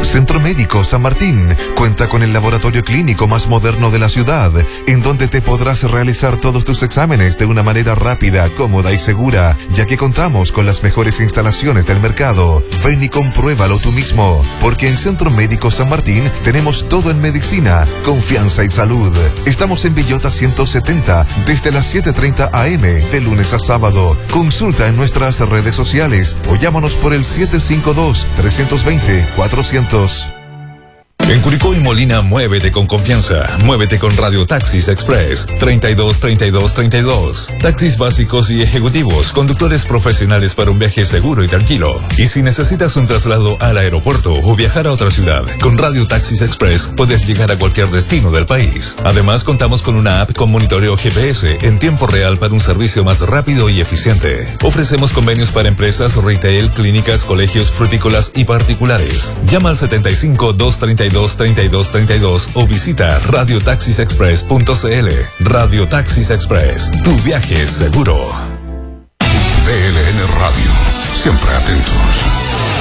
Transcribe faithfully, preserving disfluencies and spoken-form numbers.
Centro Médico San Martín cuenta con el laboratorio clínico más moderno de la ciudad, en donde te podrás realizar todos tus exámenes de una manera rápida, cómoda y segura, ya que contamos con las mejores instalaciones del mercado. Ven y compruébalo tú mismo, porque en Centro Médico San Martín tenemos todo en medicina, confianza y salud. Estamos en Villota ciento setenta, desde las siete treinta a eme, de lunes a sábado. Consulta en nuestras redes sociales o llámanos por el siete cinco dos, tres dos cero, cuatrocientos. En Curicó y Molina, muévete con confianza. Muévete con Radio Taxis Express. treinta y dos, treinta y dos, treinta y dos. Taxis básicos y ejecutivos. Conductores profesionales para un viaje seguro y tranquilo. Y si necesitas un traslado al aeropuerto o viajar a otra ciudad, con Radio Taxis Express puedes llegar a cualquier destino del país. Además, contamos con una app con monitoreo G P S en tiempo real para un servicio más rápido y eficiente. Ofrecemos convenios para empresas, retail, clínicas, colegios, frutícolas y particulares. Llama al setenta y cinco, doscientos treinta y dos, treinta y dos, treinta y dos o visita radio taxis express punto c l. Radio Taxis Express, tu viaje es seguro. V L N Radio, siempre atentos.